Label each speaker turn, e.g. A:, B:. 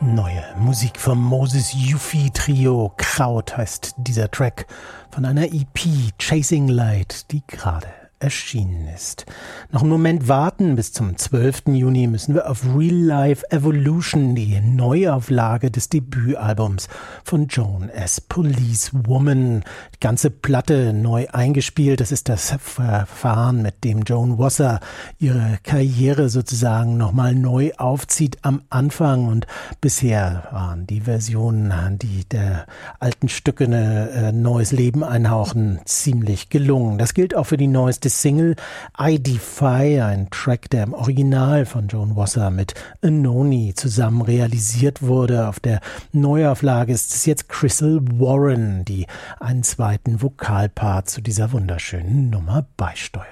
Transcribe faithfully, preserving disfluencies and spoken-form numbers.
A: Neue Musik vom Moses Yuffie Trio. Kraut heißt dieser Track von einer E P, Chasing Light, die gerade erschienen ist. Noch einen Moment warten, bis zum zwölften Juni müssen wir auf Real Life Evolution, die Neuauflage des Debütalbums von Joan as Policewoman. Die ganze Platte neu eingespielt, das ist das Verfahren, mit dem Joan Wasser ihre Karriere sozusagen nochmal neu aufzieht am Anfang, und bisher waren die Versionen, die der alten Stücke ein äh, neues Leben einhauchen, ziemlich gelungen. Das gilt auch für die neueste Single I Defy, ein Track, der im Original von Joan Wasser mit Anoni zusammen realisiert wurde. Auf der Neuauflage ist es jetzt Crystal Warren, die einen zweiten Vokalpart zu dieser wunderschönen Nummer beisteuert.